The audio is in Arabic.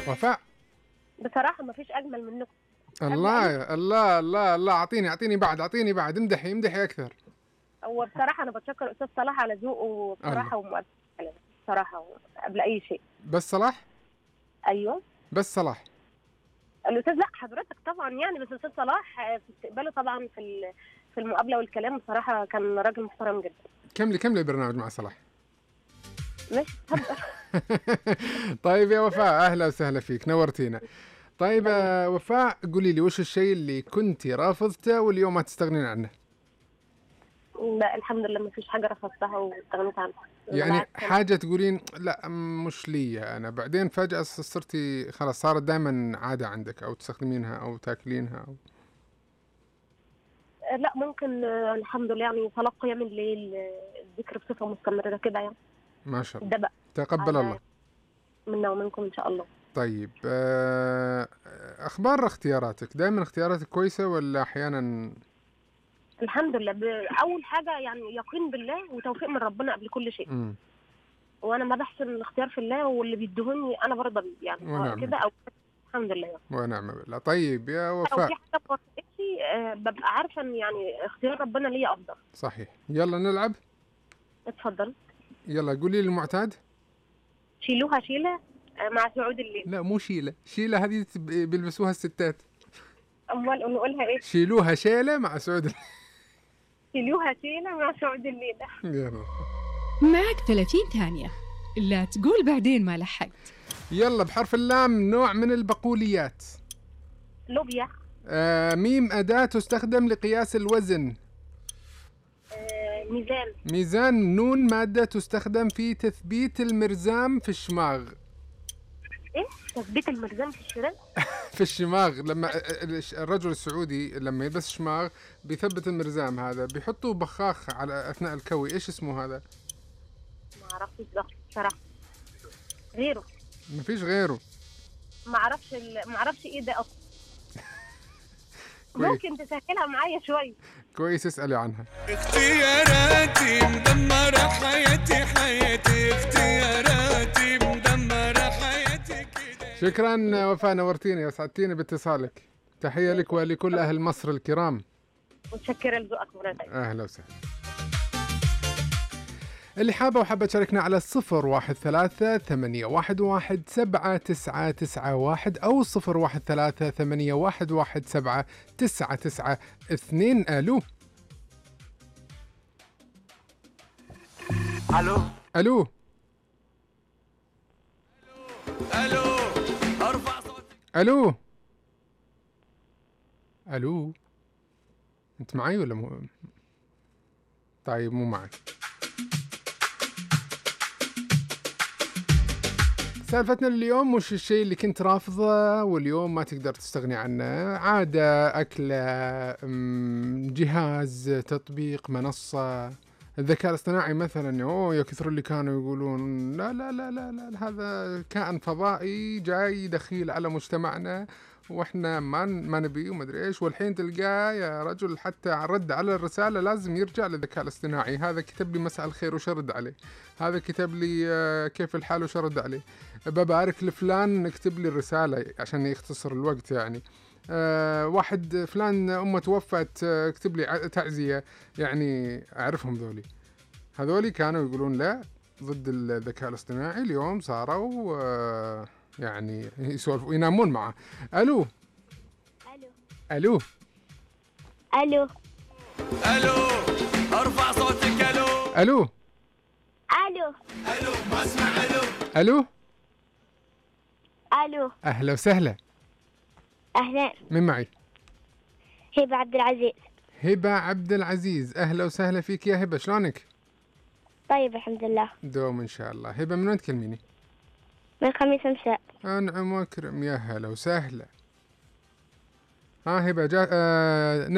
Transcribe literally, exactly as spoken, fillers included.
وفاء. بصراحة ما فيش أجمل منكم. الله الله الله الله، أعطيني أعطيني بعد أعطيني بعد امدحي امدحي أكثر. هو بصراحة أنا بتشكر الأستاذ صلاح على ذوقه بصراحة ومؤدبه بصراحة قبل أي شيء. بس صلاح؟ أيوه بس صلاح الأستاذ، لا حضرتك طبعا يعني، بس الأستاذ صلاح في استقباله طبعا في في المقابلة والكلام بصراحة كان راجل محترم جدا. كملي كملي البرنامج مع صلاح. ماشي اتفضل. طيب يا وفاء، أهلا وسهلا فيك، نورتينا. طيب يا وفاء، قولي لي وش الشيء اللي كنتي رافضته واليوم ما تستغنين عنه؟ لا الحمد لله ما فيش حاجة رفضتها واستغنيت عنها. يعني حاجة تقولين لا مش لي أنا، بعدين فجأة صرتي خلاص صارت دائما عادة عندك، أو تستخدمينها أو تاكلينها أو... لا ممكن الحمد لله يعني صلاة قيام الليل، الذكر بصفة مستمرة كده يعني. ما شاء الله. ده بقى تقبل الله منا ومنكم إن شاء الله. طيب أخبار اختياراتك، دائما اختياراتك كويسة ولا أحيانا؟ الحمد لله. أول حاجة يعني يقين بالله وتوفيق من ربنا قبل كل شيء. م. وأنا ما بحسن الاختيار في الله، واللي بيدهوني أنا برضى بيه يعني كده أو الحمد لله يعني. ونعم بالله. طيب يا وفاء، لو في حاجة ما أه ببقى عارفة إن يعني اختيار ربنا ليا أفضل. صحيح. يلا نلعب. اتفضل. يلا قولي لي المعتاد. شيلوها شيلة مع سعود الليل. لا مو شيلة، شيلة هذه بيلبسوها الستات. أمال نقولها إيه؟ شيلوها شيلة مع سعود الليل. شيلوها شيلة مع سعود الليل. يلا معك ثلاثين ثانية، لا تقول بعدين ما لحقت. يلا بحرف اللام، نوع من البقوليات. لوبيا. آه ميم، أداة تستخدم لقياس الوزن. آه ميزان. ميزان. نون، مادة تستخدم في تثبيت المرزام في الشماغ. ايه تثبيت المرزام في الشماغ؟ في الشماغ لما الرجل السعودي لما يلبس شماغ بيثبت المرزام، هذا بيحطوا بخاخ على أثناء الكوي، إيش اسمه هذا؟ ما اعرفش بصراحة. غيره؟ ما فيش غيره. ما اعرفش ال... ما اعرفش ايه ده اصلا. ممكن تسهلها معايا شوي؟ كويس، اسألي عنها. اختياراتي مدمرة حياتي حياتي اختياراتي مدمرة حياتي كده. شكرا وفاء، نورتيني وسعدتيني باتصالك. تحية لك ولكل أهل مصر الكرام. متشكرة لذوقك مراتي. أهلا وسهلا. اللي حابة وحابة تشاركنا على صفر واحد ثلاثة ثمانية واحد واحد سبعة تسعة تسعة واحد أو صفر واحد ثلاثة ثمانية واحد واحد سبعة تسعة تسعة اثنين. ألو ألو ألو ألو أرفع صوتك. ألو ألو أنت معي ولا مو؟ طيب مو معي. سالفتنا اليوم وش الشيء اللي كنت رافضه واليوم ما تقدر تستغني عنه؟ عادة، أكلة، جهاز، تطبيق، منصة، الذكاء الاصطناعي مثلا. أوه يا كثر اللي كانوا يقولون لا لا لا لا, لا هذا كائن فضائي جاي دخيل على مجتمعنا واحنا ما ما نبيه وما ادري ايش، والحين تلقاه يا رجل حتى رد على الرساله لازم يرجع للذكاء الاصطناعي. هذا كتب لي مساء الخير وش رد عليه، هذا كتب لي كيف الحال وش رد عليه، ببارك لفلان اكتب لي الرساله عشان يختصر الوقت يعني. أه واحد فلان امه توفت اكتب لي تعزيه. يعني اعرفهم ذولي، هذولي كانوا يقولون لا ضد الذكاء الاصطناعي، اليوم صاروا أه يعني يسولفوا ينامون معه. الو الو الو ألو أرفع صوتك. ألو الو الو ألو ما اسمع. ألو الو الو اهلا وسهلا. اهلا. من معي؟ هبة عبد العزيز. هبة عبد العزيز، اهلا وسهلا فيك يا هبة، شلونك؟ طيب الحمد لله. دوم ان شاء الله. هبة من وين تكلميني؟ من خميس مساء. انعم واكرم، يا هلا وسهلا. ها هبة جا... آه